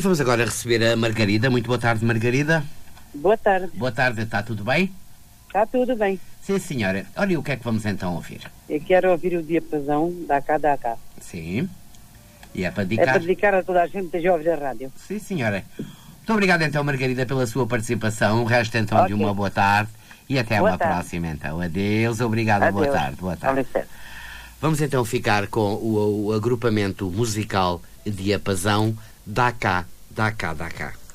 vamos agora receber a Margarida. Muito boa tarde, Margarida. Boa tarde. Boa tarde, está tudo bem? Está tudo bem. Sim, senhora. Olha, e o que é que vamos então ouvir? Eu quero ouvir o diapasão da cá. Sim. E é para É dedicar? para dedicar a toda a gente que jovens da rádio. Sim, senhora. Muito obrigado então, Margarida, pela sua participação. O resto então de uma boa tarde e até Boa uma tarde. próxima então. Adeus, obrigado, boa Adeus. tarde. Boa Com tarde. licença. Vamos então ficar com o agrupamento musical Diapasão Dá Cá.